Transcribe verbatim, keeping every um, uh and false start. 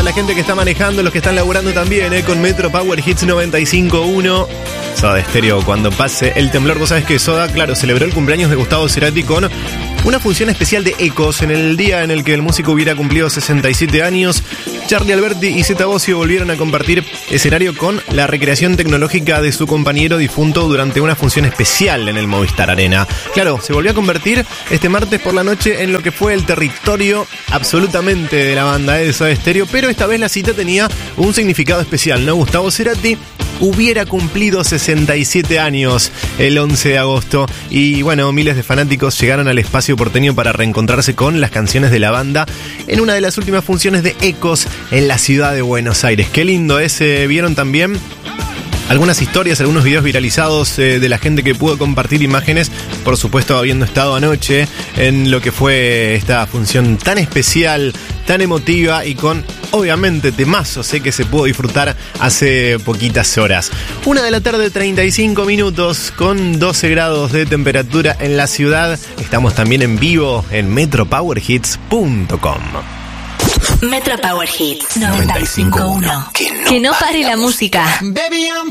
la gente que está manejando, los que están laburando también, eh, con Metro Power Hits noventa y cinco punto uno. Soda Stereo, cuando pase el temblor. Vos sabés que Soda, claro, celebró el cumpleaños de Gustavo Cerati con una función especial de Ecos en el día en el que el músico hubiera cumplido sesenta y siete años. Charlie Alberti y Zeta Bosio volvieron a compartir escenario con la recreación tecnológica de su compañero difunto durante una función especial en el Movistar Arena. Claro, se volvió a convertir este martes por la noche en lo que fue el territorio absolutamente de la banda de Soda Stereo, pero esta vez la cita tenía un significado especial, ¿no? Gustavo Cerati hubiera cumplido sesenta y siete años el once de agosto y bueno, miles de fanáticos llegaron al espacio porteño para reencontrarse con las canciones de la banda en una de las últimas funciones de Ecos en la ciudad de Buenos Aires. Qué lindo ese. Vieron también algunas historias, algunos videos viralizados eh, de la gente que pudo compartir imágenes, por supuesto habiendo estado anoche en lo que fue esta función tan especial, tan emotiva y con obviamente temazos, sé que se pudo disfrutar hace poquitas horas. Una de la tarde, treinta y cinco minutos, con doce grados de temperatura en la ciudad. Estamos también en vivo en metro power hits punto com. Metro Power Hits noventa y cinco punto uno. Que no, que no pare la música. Baby, I'm